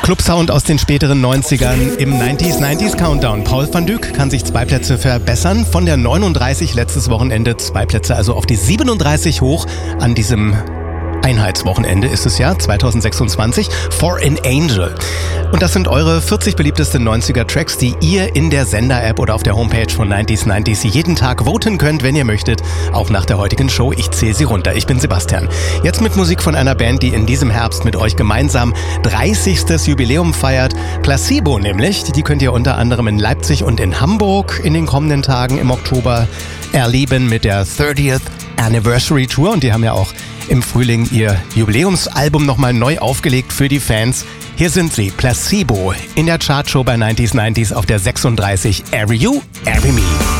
Clubsound aus den späteren 90ern im 90s Countdown. Paul van Dyk kann sich 2 Plätze verbessern. Von der 39 letztes Wochenende 2 Plätze, also auf die 37 hoch an diesem Einheitswochenende ist es ja, 2026, For an Angel. Und das sind eure 40 beliebtesten 90er-Tracks, die ihr in der Sender-App oder auf der Homepage von 90s jeden Tag voten könnt, wenn ihr möchtet, auch nach der heutigen Show. Ich zähle sie runter. Ich bin Sebastian. Jetzt mit Musik von einer Band, die in diesem Herbst mit euch gemeinsam 30. Jubiläum feiert. Placebo nämlich. Die könnt ihr unter anderem in Leipzig und in Hamburg in den kommenden Tagen im Oktober erleben mit der 30th Anniversary Tour. Und die haben ja auch im Frühling ihr Jubiläumsalbum nochmal neu aufgelegt für die Fans. Hier sind sie, Placebo, in der Chartshow bei 90s auf der 36, Every You, Every Me.